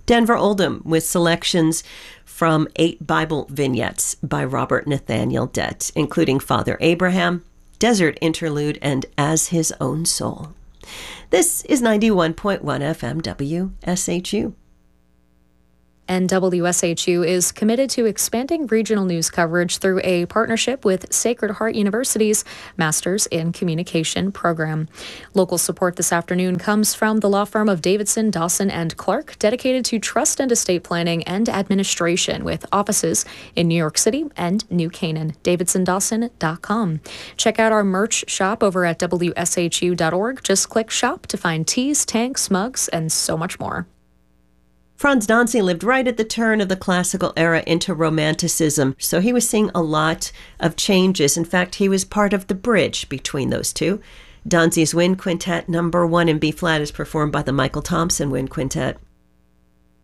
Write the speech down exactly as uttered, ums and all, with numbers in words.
Denver Oldham with selections from eight Bible vignettes by Robert Nathaniel Dett, including Father Abraham, Desert Interlude, and As His Own Soul. This is ninety-one point one F M W S H U. And W S H U is committed to expanding regional news coverage through a partnership with Sacred Heart University's Masters in Communication program. Local support this afternoon comes from the law firm of Davidson, Dawson and Clark, dedicated to trust and estate planning and administration with offices in New York City and New Canaan. davidson dawson dot com. Check out our merch shop over at W S H U dot org. Just click shop to find tees, tanks, mugs, and so much more. Franz Danzig lived right at the turn of the classical era into Romanticism, so he was seeing a lot of changes. In fact, he was part of the bridge between those two. Danzig's Wind Quintet number one in B-flat is performed by the Michael Thompson Wind Quintet.